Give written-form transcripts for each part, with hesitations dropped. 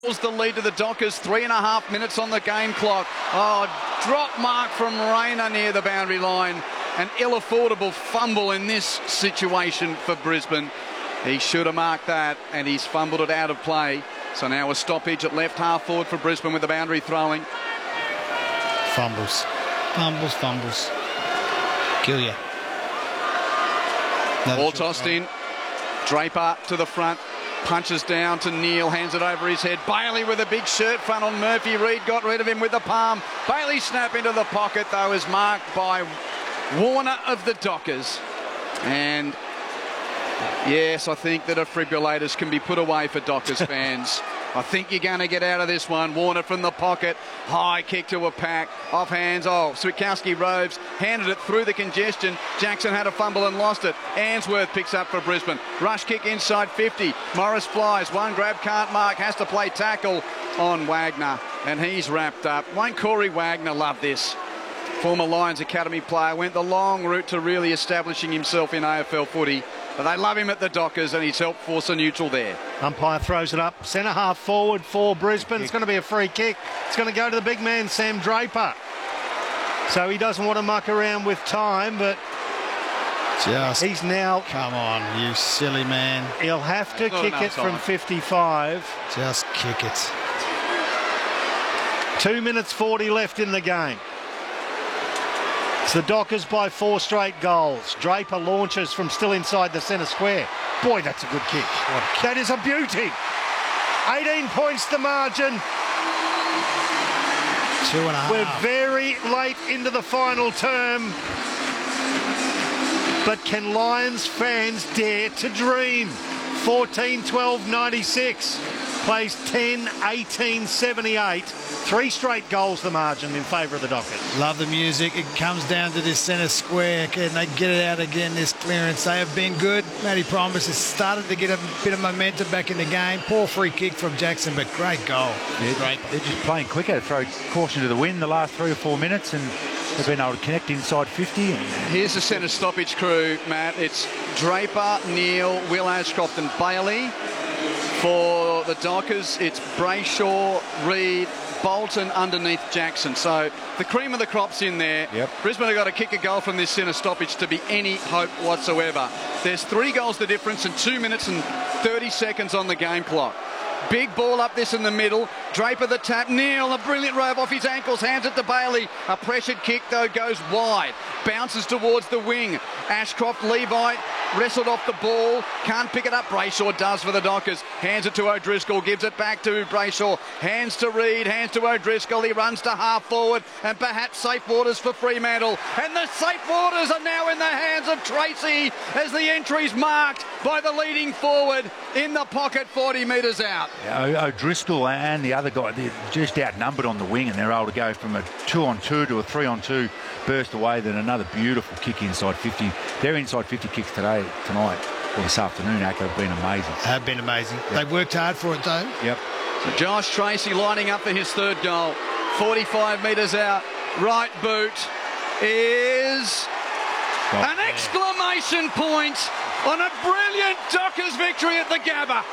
The lead to the Dockers, 3.5 minutes on the game clock. Oh, drop mark from Rayner near the boundary line. An ill-affordable fumble in this situation for Brisbane. He should have marked that, and he's fumbled it out of play. So now a stoppage at left half forward for Brisbane with the boundary throwing. Fumbles. Fumbles. Kill you. Ball tossed in. Draper to the front. Punches down to Neil, hands it over his head. Bailey with a big shirt front on Murphy. Reid got rid of him with the palm. Bailey snap into the pocket, though, is marked by Warner of the Dockers. And yes, I think that defibrillators can be put away for Dockers fans. I think you're going to get out of this one. Warner from the pocket. High kick to a pack. Off hands. Oh, Switkowski-Roves handed it through the congestion. Jackson had a fumble and lost it. Answorth picks up for Brisbane. Rush kick inside 50. Morris flies. One grab, can't mark. Has to play tackle on Wagner. And he's wrapped up. Won't Corey Wagner love this? Former Lions Academy player. Went the long route to really establishing himself in AFL footy. But they love him at the Dockers, and he's helped force a neutral there. Umpire throws it up. Centre half forward for Brisbane. It's going to be a free kick. It's going to go to the big man, Sam Draper. So he doesn't want to muck around with time, but he's now... Come on, you silly man. He'll have to kick it from 55. Just kick it. 2 minutes 40 left in the game. It's the Dockers by 4 straight goals. Draper launches from still inside the centre square. Boy, that's a good kick. That is a beauty. 18 points the margin. 2.5. We're very late into the final term. But can Lions fans dare to dream? 14-12-96. Plays 10-18-78. 3 straight goals the margin in favour of the Dockers. Love the music. It comes down to this centre square. Can they get it out again, this clearance? They have been good. Matty Promise has started to get a bit of momentum back in the game. Poor free kick from Jackson, but great goal. Yeah, great. They're just playing quicker. Throw caution to the wind the last 3 or 4 minutes, and they've been able to connect inside 50. Here's the centre stoppage crew, Matt. It's Draper, Neil, Will Ashcroft and Bailey. For the Dockers, it's Brayshaw, Reid, Bolton underneath Jackson. So the cream of the crop's in there. Yep. Brisbane have got to kick a goal from this centre stoppage to be any hope whatsoever. There's 3 goals the difference and 2 minutes and 30 seconds on the game clock. Big ball up this in the middle. Draper the tap. Neil, a brilliant rove off his ankles. Hands it to Bailey. A pressured kick, though, goes wide. Bounces towards the wing. Ashcroft, Levi wrestled off the ball. Can't pick it up. Brayshaw does for the Dockers. Hands it to O'Driscoll. Gives it back to Brayshaw. Hands to Reid. Hands to O'Driscoll. He runs to half forward. And perhaps safe waters for Fremantle. And the safe waters are now in the hands of Tracy as the entry's marked by the leading forward in the pocket 40 metres out. Yeah, O'Driscoll and the other guy, they're just outnumbered on the wing, and they're able to go from a 2-on-2 to a 3-on-2 burst away. Then another beautiful kick inside 50. Their inside 50 kicks tonight, or this afternoon, Acco, have been amazing. Have been amazing. Yep. They've worked hard for it, though. Yep. So Josh Tracy lining up for his 3rd goal. 45 metres out. Right boot is an exclamation point on a brilliant Dockers victory at the Gabba.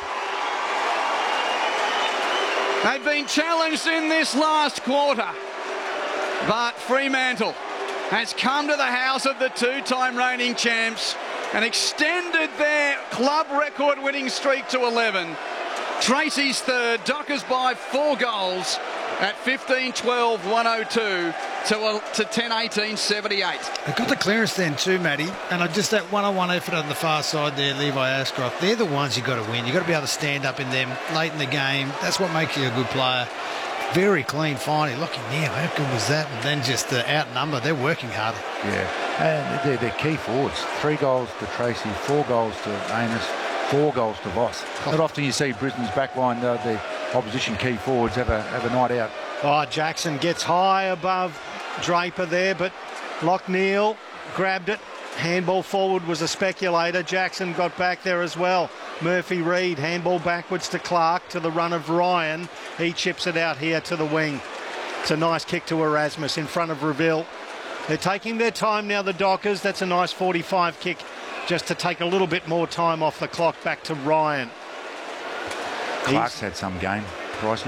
They've been challenged in this last quarter, but Fremantle has come to the house of the 2-time reigning champs and extended their club record winning streak to 11. Tracy's 3rd, Dockers by 4 goals at 15-12-102 to 10-18-78. They got the clearance then too, Matty, and just that one-on-one effort on the far side there, Levi Ashcroft. They're the ones you've got to win. You've got to be able to stand up in them late in the game. That's what makes you a good player. Very clean finally. Looking now, how good was that? And then just the outnumber. They're working harder. Yeah, and they're key forwards. 3 goals to Tracy, 4 goals to Amos, 4 goals to Voss. Not often you see Brisbane's backline, the opposition key forwards have a night out. Oh, Jackson gets high above Draper there, but Lockneil grabbed it. Handball forward was a speculator. Jackson got back there as well. Murphy Reid, handball backwards to Clark, to the run of Ryan. He chips it out here to the wing. It's a nice kick to Erasmus in front of Reville. They're taking their time now, the Dockers. That's a nice 45 kick just to take a little bit more time off the clock back to Ryan. Clark's had some game. pricey.